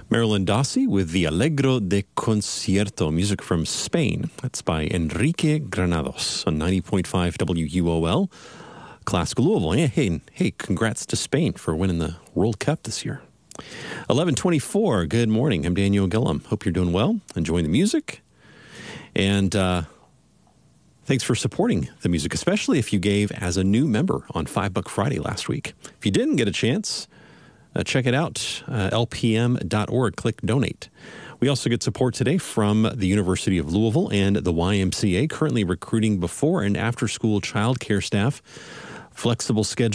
Marilyn Dossi with the Allegro de Concierto, music from Spain. That's by Enrique Granados on 90.5 WUOL. Classical Louisville. Hey, congrats to Spain for winning the World Cup this year. 11:24. Good morning. I'm Daniel Gillum. Hope you're doing well, enjoying the music. And thanks for supporting the music, especially if you gave as a new member on $5 Friday last week. If you didn't get a chance, check it out, lpm.org. Click donate. We also get support today from the University of Louisville and the YMCA, currently recruiting before and after school childcare staff. Flexible schedule.